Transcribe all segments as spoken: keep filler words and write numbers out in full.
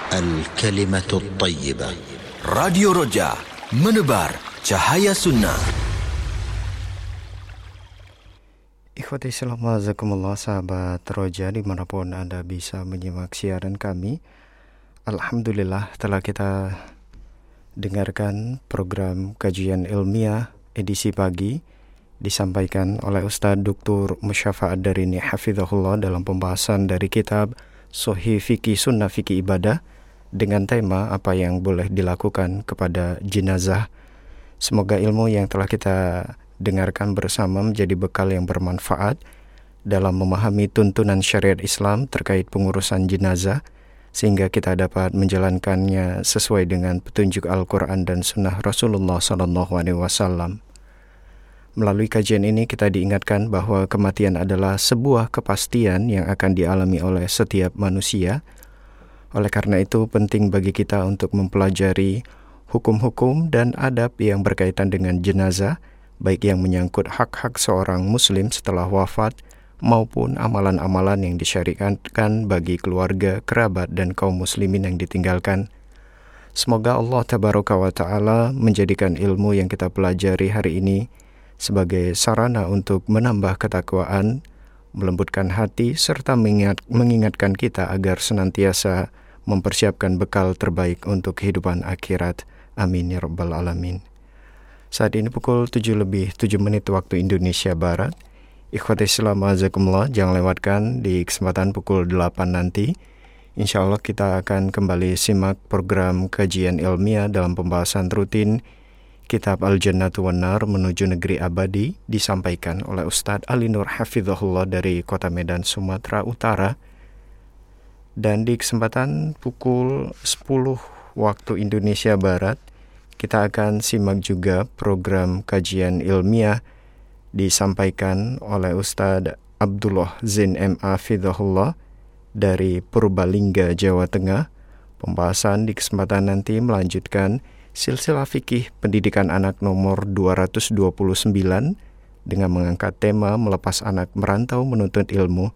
الكلمة الطيبة. Radio Roja, menebar cahaya sunnah. Ikhwati salam wazakumullah, sahabat Roja dimanapun Anda bisa menyimak siaran kami. Alhamdulillah telah kita dengarkan program kajian ilmiah edisi pagi disampaikan oleh Ustadz Doktor Musyafa Ad-Darini Hafizahullah dalam pembahasan dari kitab Sahih Fikih Sunnah Fikih Ibadah dengan tema apa yang boleh dilakukan kepada jenazah. Semoga ilmu yang telah kita dengarkan bersama menjadi bekal yang bermanfaat dalam memahami tuntunan syariat Islam terkait pengurusan jenazah, sehingga kita dapat menjalankannya sesuai dengan petunjuk Al-Quran dan Sunnah Rasulullah sallallahu alaihi wasallam. Melalui kajian ini kita diingatkan bahwa kematian adalah sebuah kepastian yang akan dialami oleh setiap manusia. Oleh karena itu penting bagi kita untuk mempelajari hukum-hukum dan adab yang berkaitan dengan jenazah, baik yang menyangkut hak-hak seorang muslim setelah wafat maupun amalan-amalan yang disyariatkan bagi keluarga, kerabat, dan kaum muslimin yang ditinggalkan. Semoga Allah Tabaraka wa Ta'ala menjadikan ilmu yang kita pelajari hari ini sebagai sarana untuk menambah ketakwaan, melembutkan hati, serta mengingat, mengingatkan kita agar senantiasa mempersiapkan bekal terbaik untuk kehidupan akhirat. Amin ya rabbal alamin. Saat ini pukul tujuh lebih tujuh menit waktu Indonesia Barat. Ikhwati Islam azakumullah, jangan lewatkan di kesempatan pukul delapan nanti. Insya Allah kita akan kembali simak program kajian ilmiah dalam pembahasan rutin Kitab Al-Jannatu wan Nar Menuju Negeri Abadi, disampaikan oleh Ustadz Ali Nur Hafizahullah dari Kota Medan, Sumatera Utara. Dan di kesempatan pukul sepuluh waktu Indonesia Barat, kita akan simak juga program kajian ilmiah disampaikan oleh Ustadz Abdullah Zain M A Hafizahullah dari Purbalingga, Jawa Tengah. Pembahasan di kesempatan nanti melanjutkan silsilah fikih pendidikan anak nomor dua ratus dua puluh sembilan dengan mengangkat tema melepas anak merantau menuntut ilmu.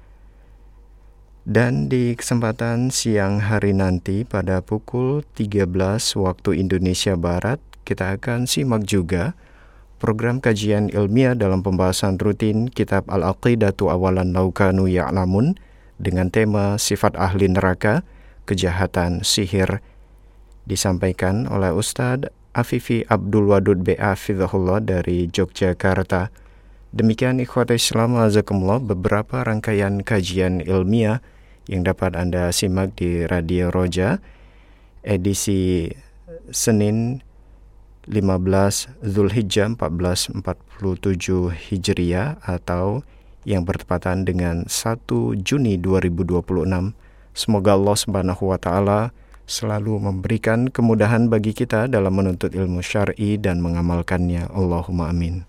Dan di kesempatan siang hari nanti pada pukul tiga belas waktu Indonesia Barat, kita akan simak juga program kajian ilmiah dalam pembahasan rutin Kitab Al-Aqidatu Awalan Laukanu Ya'lamun dengan tema Sifat Ahli Neraka, Kejahatan Sihir, disampaikan oleh Ustadz Afifi Abdul Wadud B A Hafizahullah dari Yogyakarta. Demikian ikhwati Islam azakumullah beberapa rangkaian kajian ilmiah yang dapat Anda simak di Radio Roja edisi Senin lima belas Zulhijjah seribu empat ratus empat puluh tujuh Hijriah atau yang bertepatan dengan satu Juni dua ribu dua puluh enam. Semoga Allah Subhanahu wa taala selalu memberikan kemudahan bagi kita dalam menuntut ilmu syar'i dan mengamalkannya. Allahumma amin.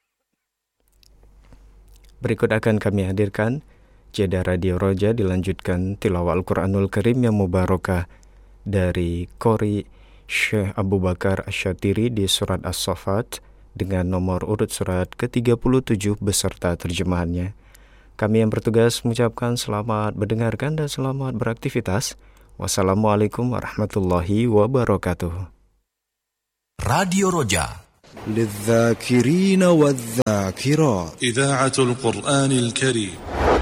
Berikut akan kami hadirkan jeda Radio Roja, dilanjutkan tilawah Al-Quranul Karim yang mubarakah dari Qori Syekh Abu Bakar Asy-Syatiri di surat As-Saffat dengan nomor urut surat ke tiga puluh tujuh beserta terjemahannya. Kami yang bertugas mengucapkan selamat mendengarkan dan selamat beraktivitas. Wassalamualaikum warahmatullahi wabarakatuh. Radio Roja للذاكرين والذاكرات إذاعة القرآن الكريم.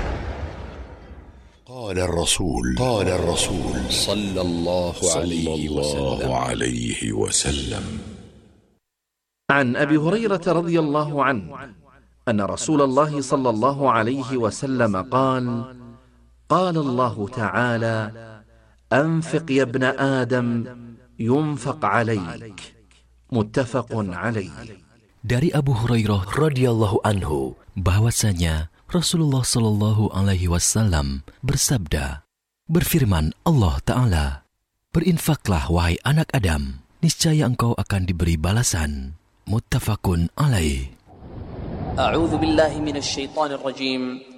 قال الرسول قال الرسول صلى الله عليه وسلم عليه وسلم عن أبي هريرة رضي الله عنه أن رسول الله صلى الله عليه وسلم قال قال الله تعالى أنفق يا ابن آدم ينفق عليك متفق عليه. Dari Abu Hurairah radhiyallahu anhu bahwasanya Rasulullah sallallahu alaihi wasallam bersabda, berfirman Allah Ta'ala, berinfaklah wahai anak Adam, niscaya engkau akan diberi balasan. Muttafaqun alaih. A'udzu billahi minasy syaithanir rajim.